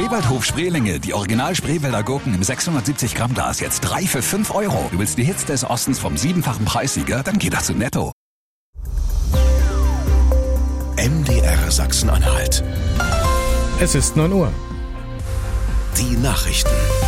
Spreewaldhof Spreelinge, die Original Spreewälder Gurken im 670 Gramm Glas, jetzt 3 für 5 €. Du willst die Hits des Ostens vom 7-fachen Preissieger? Dann geh doch zu Netto. MDR Sachsen-Anhalt. Es ist 9 Uhr. Die Nachrichten.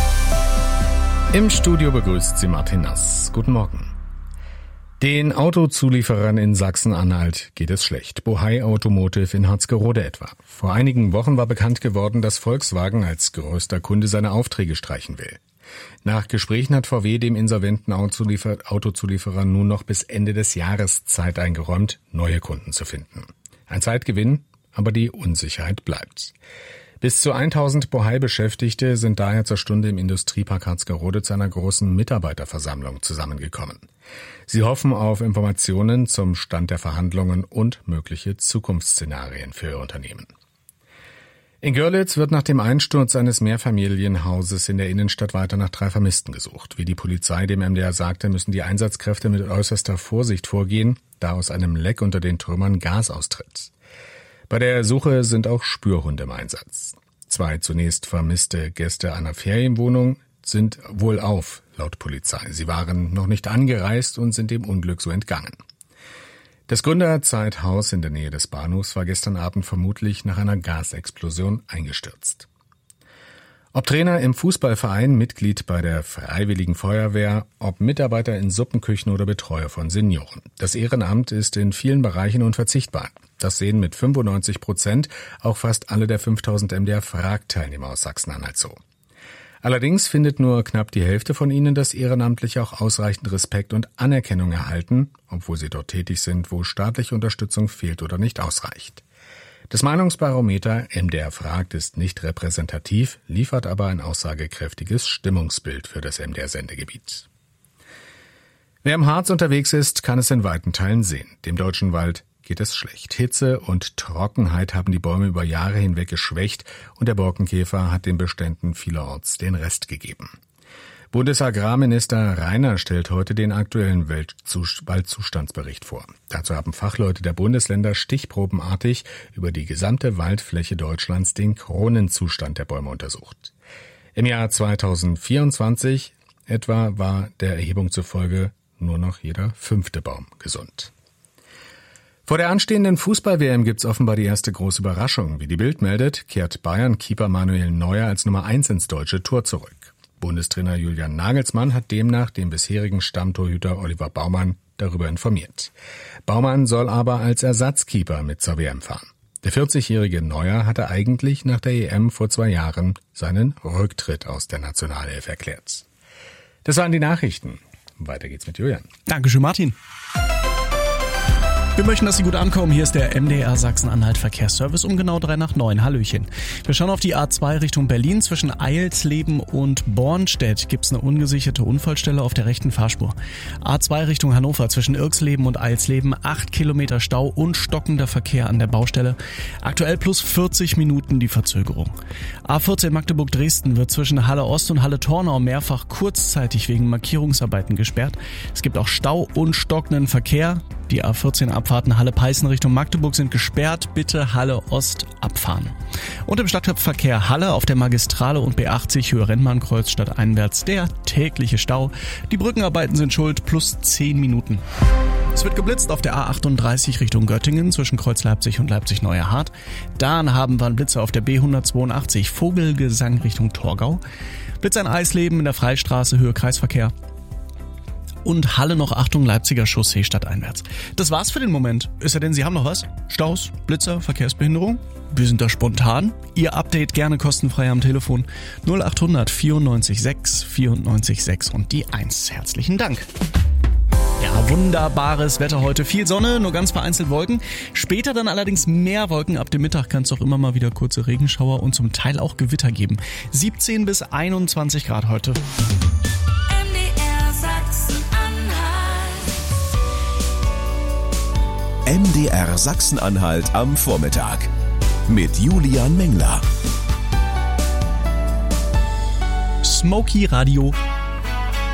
Im Studio begrüßt sie Martin Nass. Guten Morgen. Den Autozulieferern in Sachsen-Anhalt geht es schlecht. Bohai Automotive in Harzgerode etwa. Vor einigen Wochen war bekannt geworden, dass Volkswagen als größter Kunde seine Aufträge streichen will. Nach Gesprächen hat VW dem insolventen Autozulieferer nun noch bis Ende des Jahres Zeit eingeräumt, neue Kunden zu finden. Ein Zeitgewinn, aber die Unsicherheit bleibt. Bis zu 1000 Bohai-Beschäftigte sind daher zur Stunde im Industriepark Harzgerode zu einer großen Mitarbeiterversammlung zusammengekommen. Sie hoffen auf Informationen zum Stand der Verhandlungen und mögliche Zukunftsszenarien für ihr Unternehmen. In Görlitz wird nach dem Einsturz eines Mehrfamilienhauses in der Innenstadt weiter nach 3 Vermissten gesucht. Wie die Polizei dem MDR sagte, müssen die Einsatzkräfte mit äußerster Vorsicht vorgehen, da aus einem Leck unter den Trümmern Gas austritt. Bei der Suche sind auch Spürhunde im Einsatz. 2 zunächst vermisste Gäste einer Ferienwohnung sind wohlauf, laut Polizei. Sie waren noch nicht angereist und sind dem Unglück so entgangen. Das Gründerzeithaus in der Nähe des Bahnhofs war gestern Abend vermutlich nach einer Gasexplosion eingestürzt. Ob Trainer im Fußballverein, Mitglied bei der Freiwilligen Feuerwehr, ob Mitarbeiter in Suppenküchen oder Betreuer von Senioren. Das Ehrenamt ist in vielen Bereichen unverzichtbar. Das sehen mit 95% auch fast alle der 5000 MDR-Frag-Teilnehmer aus Sachsen-Anhalt so. Allerdings findet nur knapp die Hälfte von ihnen, dass Ehrenamtliche auch ausreichend Respekt und Anerkennung erhalten, obwohl sie dort tätig sind, wo staatliche Unterstützung fehlt oder nicht ausreicht. Das Meinungsbarometer MDR fragt ist nicht repräsentativ, liefert aber ein aussagekräftiges Stimmungsbild für das MDR-Sendegebiet. Wer im Harz unterwegs ist, kann es in weiten Teilen sehen. Dem deutschen Wald geht es schlecht. Hitze und Trockenheit haben die Bäume über Jahre hinweg geschwächt und der Borkenkäfer hat den Beständen vielerorts den Rest gegeben. Bundesagrarminister Reiner stellt heute den aktuellen Waldzustandsbericht vor. Dazu haben Fachleute der Bundesländer stichprobenartig über die gesamte Waldfläche Deutschlands den Kronenzustand der Bäume untersucht. Im Jahr 2024 etwa war der Erhebung zufolge nur noch jeder 5. Baum gesund. Vor der anstehenden Fußball-WM gibt's offenbar die erste große Überraschung. Wie die Bild meldet, kehrt Bayern-Keeper Manuel Neuer als Nummer 1 ins deutsche Tor zurück. Bundestrainer Julian Nagelsmann hat demnach den bisherigen Stammtorhüter Oliver Baumann darüber informiert. Baumann soll aber als Ersatzkeeper mit zur WM fahren. Der 40-jährige Neuer hatte eigentlich nach der EM vor 2 Jahren seinen Rücktritt aus der Nationalelf erklärt. Das waren die Nachrichten. Weiter geht's mit Julian. Dankeschön, Martin. Wir möchten, dass Sie gut ankommen. Hier ist der MDR Sachsen-Anhalt Verkehrsservice um genau 8:03. Hallöchen. Wir schauen auf die A2 Richtung Berlin. Zwischen Eilsleben und Bornstedt gibt's eine ungesicherte Unfallstelle auf der rechten Fahrspur. A2 Richtung Hannover zwischen Irksleben und Eilsleben 8 Kilometer Stau und stockender Verkehr an der Baustelle. Aktuell plus 40 Minuten die Verzögerung. A14 Magdeburg-Dresden wird zwischen Halle Ost und Halle Tornau mehrfach kurzzeitig wegen Markierungsarbeiten gesperrt. Es gibt auch Stau und stockenden Verkehr. Die A14-Abfahrten Halle-Peißen Richtung Magdeburg sind gesperrt. Bitte Halle Ost abfahren. Und im Stadtverkehr Halle auf der Magistrale und B80 Höhe Rennbahnkreuz stadteinwärts der tägliche Stau. Die Brückenarbeiten sind schuld, plus 10 Minuten. Es wird geblitzt auf der A38 Richtung Göttingen zwischen Kreuz Leipzig und Leipzig-Neuerhardt. Dann haben wir einen Blitzer auf der B182 Vogelgesang Richtung Torgau. Blitz an Eisleben in der Freistraße Höhe Kreisverkehr. Und Halle noch Achtung, Leipziger Chaussee stadteinwärts. Das war's für den Moment. Ist ja denn, Sie haben noch was? Staus, Blitzer, Verkehrsbehinderung? Wir sind da spontan. Ihr Update gerne kostenfrei am Telefon 0800 94 6 94 6 und die 1. Herzlichen Dank. Ja, wunderbares Wetter heute. Viel Sonne, nur ganz vereinzelt Wolken. Später dann allerdings mehr Wolken. Ab dem Mittag kann es doch immer mal wieder kurze Regenschauer und zum Teil auch Gewitter geben. 17 bis 21 Grad heute. MDR Sachsen-Anhalt am Vormittag mit Julian Mengler. Smoky Radio